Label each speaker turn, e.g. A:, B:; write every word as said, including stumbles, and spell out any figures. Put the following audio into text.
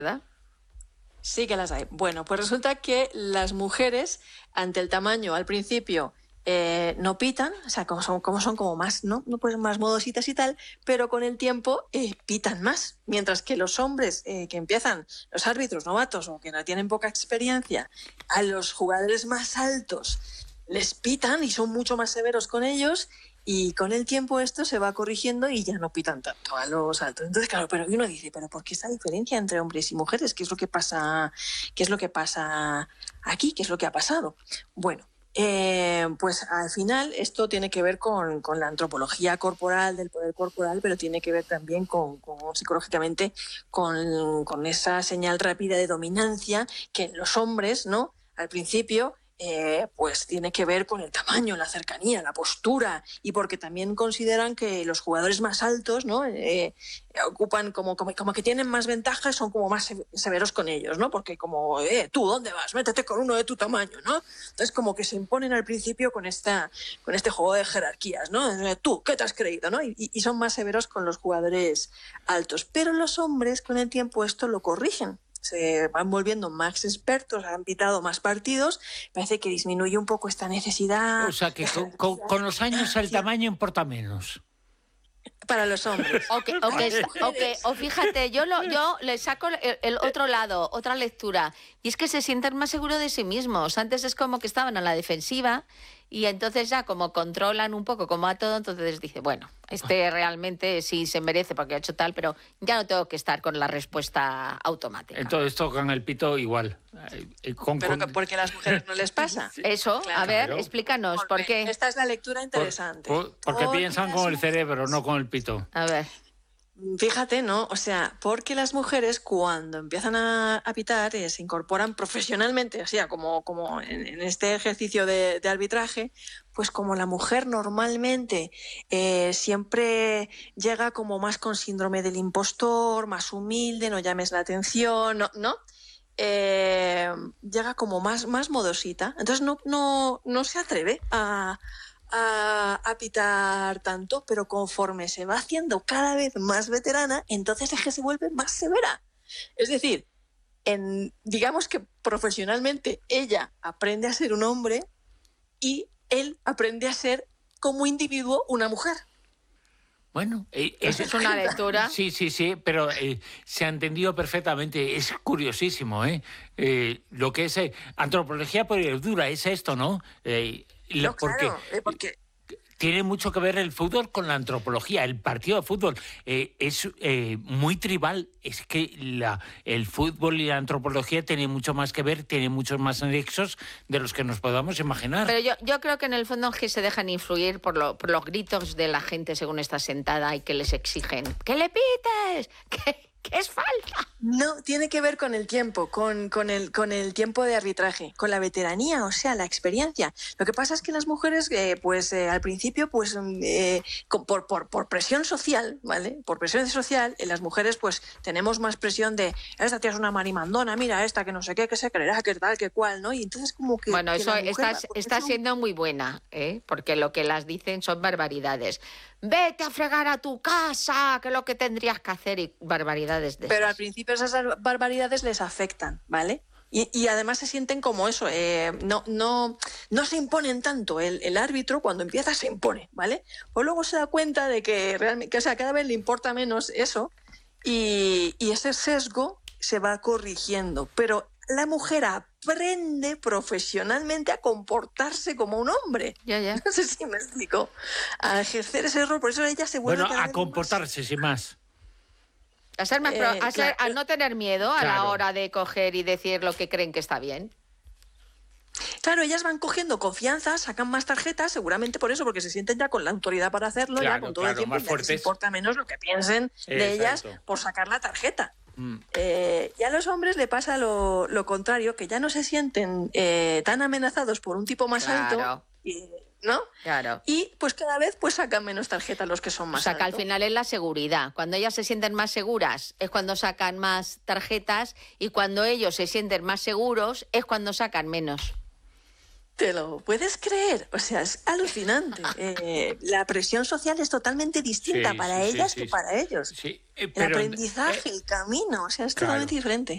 A: ¿verdad?
B: Sí que las hay. Bueno, pues resulta que las mujeres, ante el tamaño, al principio, eh, no pitan, o sea, como son, como son como más, ¿no? No pues más modositas y tal, pero con el tiempo eh, pitan más. Mientras que los hombres eh, que empiezan, los árbitros novatos o que no tienen poca experiencia, a los jugadores más altos les pitan y son mucho más severos con ellos. Y con el tiempo esto se va corrigiendo y ya no pitan tanto a los altos. Entonces, claro, pero uno dice, ¿pero por qué esa diferencia entre hombres y mujeres? ¿Qué es lo que pasa, qué es lo que pasa aquí? ¿Qué es lo que ha pasado? Bueno, eh, pues al final esto tiene que ver con, con la antropología corporal, del poder corporal, pero tiene que ver también con, con psicológicamente con, con esa señal rápida de dominancia que en los hombres, ¿no? Al principio... Eh, pues tiene que ver con el tamaño, la cercanía, la postura, y porque también consideran que los jugadores más altos, ¿no? Eh, ocupan como, como, como que tienen más ventajas, son como más severos con ellos, ¿no? Porque como, eh, tú, ¿dónde vas? Métete con uno de tu tamaño, ¿no? Entonces como que se imponen al principio con esta, con este juego de jerarquías, ¿no? Tú, ¿qué te has creído? ¿No? Y, y son más severos con los jugadores altos. Pero los hombres con el tiempo esto lo corrigen. Se van volviendo más expertos, han pitado más partidos, parece que disminuye un poco esta necesidad.
C: O sea que con, con, con los años el tamaño importa menos.
B: Para los hombres.
A: O, que, o, que, o, que, o fíjate, yo, lo, yo le saco el, el otro lado, otra lectura, y es que se sienten más seguros de sí mismos. Antes es como que estaban a la defensiva y entonces ya como controlan un poco como a todo, entonces dice, bueno, este realmente sí se merece porque ha hecho tal, pero ya no tengo que estar con la respuesta automática.
C: Entonces tocan el pito igual.
B: Eh, con, pero con... ¿por qué a las mujeres no les pasa?
A: Eso, claro. A ver, claro. Explícanos, porque ¿por qué?
B: Esta es la lectura interesante.
C: Por, por, porque ¿Por piensan con el cerebro, no con el pito.
A: A ver.
B: Fíjate, ¿no? O sea, porque las mujeres cuando empiezan a, a pitar eh, se incorporan profesionalmente, o sea, como, como en, en este ejercicio de, de arbitraje, pues como la mujer normalmente eh, siempre llega como más con síndrome del impostor, más humilde, no llames la atención, ¿no? ¿no? Eh, llega como más, más modosita, entonces no, no, no se atreve a... A, a pitar tanto, pero conforme se va haciendo cada vez más veterana, entonces es que se vuelve más severa. Es decir, en, digamos que profesionalmente ella aprende a ser un hombre y él aprende a ser como individuo una mujer.
C: Bueno, eh,
A: eso es una lectura.
C: Sí, sí, sí, pero eh, se ha entendido perfectamente. Es curiosísimo, ¿eh? eh lo que es eh, antropología pura es esto, ¿no? Eh,
B: No,
C: porque,
B: claro, eh, porque
C: tiene mucho que ver el fútbol con la antropología. El partido de fútbol eh, es eh, muy tribal. Es que la, el fútbol y la antropología tienen mucho más que ver, tienen muchos más nexos de los que nos podamos imaginar.
A: Pero yo, yo creo que en el fondo es que se dejan influir por, lo, por los gritos de la gente según está sentada y que les exigen ¡que le pites! ¡Que, que es falta!
B: No, tiene que ver con el tiempo, con, con, el, con el tiempo de arbitraje, con la veteranía, o sea, la experiencia. Lo que pasa es que las mujeres, eh, pues eh, al principio, pues eh, por, por, por presión social, ¿vale? Por presión social, eh, las mujeres pues tenemos más presión de esta tía es una marimandona, mira esta que no sé qué, que se creerá, que tal, que cual, ¿no? Y entonces como que...
A: Bueno,
B: que
A: eso
B: mujer,
A: está,
B: pues,
A: está
B: eso...
A: siendo muy buena, ¿eh? Porque lo que las dicen son barbaridades. Vete a fregar a tu casa, que es lo que tendrías que hacer, y barbaridades de
B: Pero
A: esas.
B: al principio esas barbaridades les afectan, ¿vale? Y, y además se sienten como eso, eh, no, no, no se imponen tanto. El, el árbitro cuando empieza se impone, ¿vale? Pues luego se da cuenta de que realmente, que, o sea, cada vez le importa menos eso y, y ese sesgo se va corrigiendo. Pero la mujer aprende profesionalmente a comportarse como un hombre.
A: Ya, ya.
B: No sé si me explico. A ejercer ese rol, por eso ella se vuelve
C: Bueno,
B: cada
C: a
B: vez
C: comportarse,
B: más...
C: sin más.
A: A, ser más pro, a,
B: Eh,
A: ser,
B: claro.
A: a no tener miedo a
C: Claro.
A: la hora de coger y decir lo que creen que está bien.
B: Claro, ellas van cogiendo confianza, sacan más tarjetas, seguramente por eso, porque se sienten ya con la autoridad para hacerlo,
C: Claro,
B: ya con todo
C: claro,
B: el tiempo,
C: más
B: ya les
C: fuertes.
B: importa menos lo que piensen de ellas
C: Exacto.
B: por sacar la tarjeta.
C: Mm.
B: Eh, y a los hombres le pasa lo, lo contrario, que ya no se sienten eh, tan amenazados por un tipo más
A: Claro.
B: alto, y, ¿no?
A: Claro.
B: Y pues cada vez pues sacan menos tarjetas los que son
A: O
B: más
A: sea, que al
B: altos.
A: final es la seguridad. Cuando ellas se sienten más seguras es cuando sacan más tarjetas y cuando ellos se sienten más seguros es cuando sacan menos.
B: ¿Te lo puedes creer? O sea, es alucinante. Eh, la presión social es totalmente distinta
C: Sí,
B: para
C: sí, sí,
B: ellas
C: sí,
B: que
C: sí.
B: para ellos.
C: Sí, eh,
B: El
C: pero,
B: aprendizaje,
C: eh,
B: el camino, o sea, es
C: claro.
B: totalmente diferente.